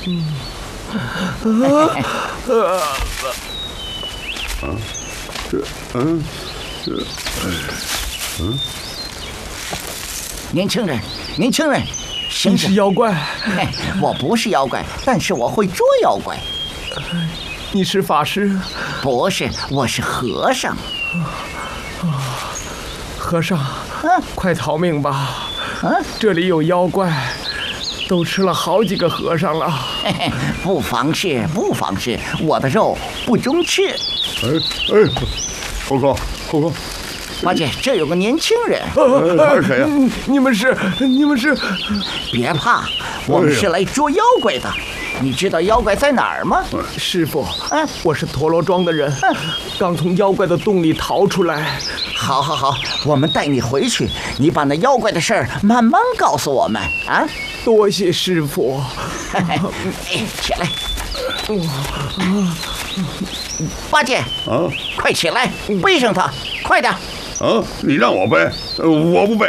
年轻人，醒醒！ 你是妖怪？ 我不是妖怪，但是我会捉妖怪。 你是法师？ 不是，我是和尚。 和尚，快逃命吧！这里有妖怪，都吃了好几个和尚了。 不妨事，我的肉不中吃。 猴哥， 八戒，这有个年轻人。 他是谁呀？ 你们是？ 别怕，我们是来捉妖怪的。你知道妖怪在哪儿吗？ 师傅，我是陀螺庄的人，刚从妖怪的洞里逃出来。 好，我们带你回去，你把那妖怪的事儿慢慢告诉我们啊！ 多谢师傅。 起来。八戒，快起来，背上他，快点！ 你让我背，我不背。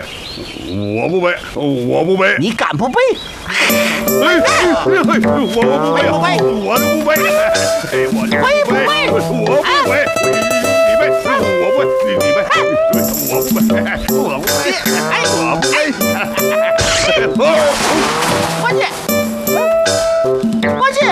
你敢不背？ 我不背，我就不背。我不背，你背，我不背，你背，我不背。 八戒。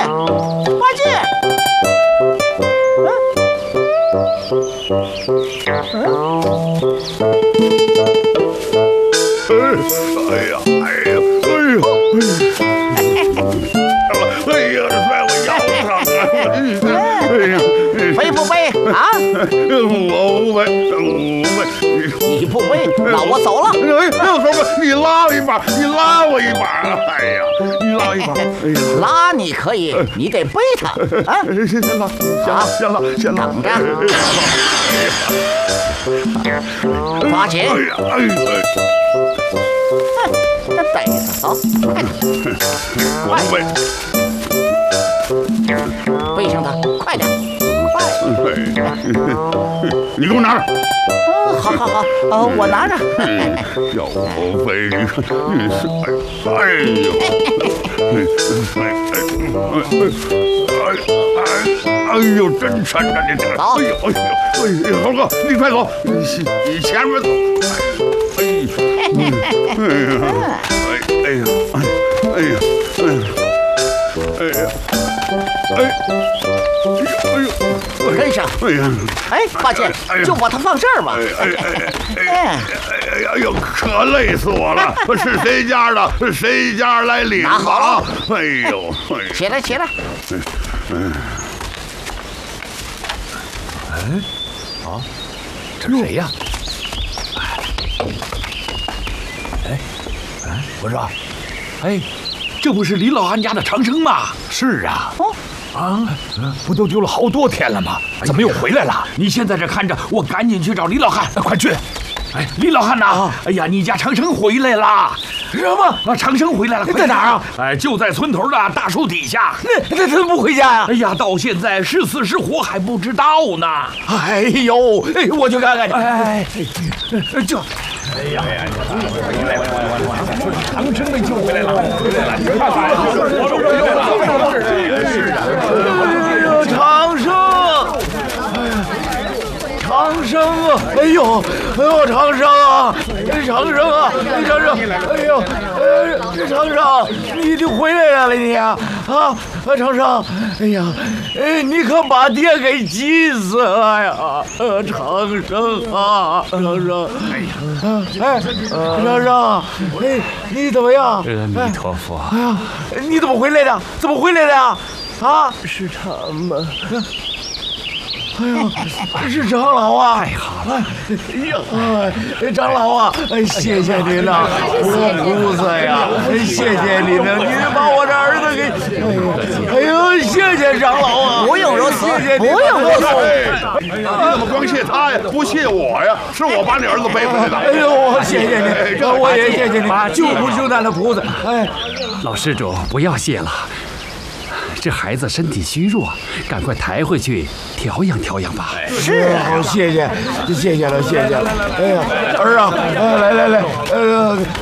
背不背啊？ 我不背。 你不背，那我走了。 你拉我一把，你拉我一把。你拉我一把。 拉你可以，你得背他啊！ 先拉。 等着。八戒，背着走。 我不背。 背上他，快点！ 你给我拿着。 好，我拿着。 要我背，真沉啊！你这， 走！ 猴哥，你快走，你前面走。 跟上！八戒，就把他放这儿吧。 可累死我了！是谁家的？谁家来领拿好了。起来！ 这是谁呀？我说，这不是李老汉家的长生吗？是啊。不都丢了好多天了吗？怎么又回来了？你先在这看着，我赶紧去找李老汉。快去！李老汉呐！你家长生回来了。什么？长生回来了？在哪儿啊？就在村头的大树底下。那怎么不回家呀？到现在是死是活还不知道呢。我去看看去。长生被救回来了！长生啊！长生啊！长生，你一定回来了你啊！长生，你可把爹给急死了呀！长生啊，长生，长生，你怎么样？阿弥陀佛。你怎么回来的？是他们。是长老啊！太好了！长老啊，谢谢您了，活菩萨呀！谢谢您了，您把我这儿子给……谢谢长老啊！ 不用如此， 不用如此。 你怎么光谢他呀？不谢我呀？是我把你儿子背回来的。 谢谢您，我也谢谢您，救苦救难的菩萨。老施主，不要谢了。这孩子身体虚弱，赶快抬回去调养调养吧。 是啊， 谢谢了。儿啊，来。